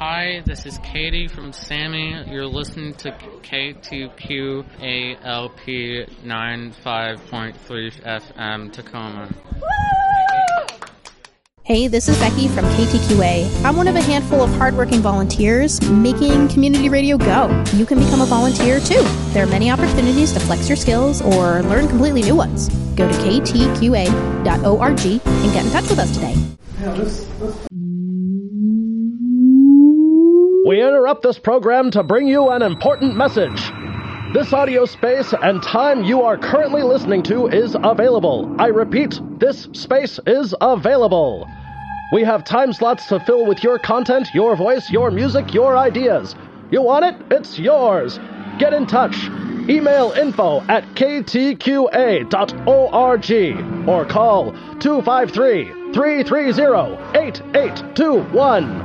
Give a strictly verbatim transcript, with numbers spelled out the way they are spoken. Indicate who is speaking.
Speaker 1: Hi, this is Katie from Sammy. You're listening to K two Q A L P ninety-five point three F M Tacoma.
Speaker 2: Hey, this is Becky from K T Q A. I'm one of a handful of hardworking volunteers making community radio go. You can become a volunteer too. There are many opportunities to flex your skills or learn completely new ones. Go to k t q a dot org and get in touch with us today.
Speaker 3: Yeah, this, this...
Speaker 4: We interrupt this program to bring you an important message. This audio space and time you are currently listening to is available. I repeat, this space is available. We have time slots to fill with your content, your voice, your music, your ideas. You want it? It's yours. Get in touch. Email info at k t q a dot org or call two five three, three three zero, eight eight two one.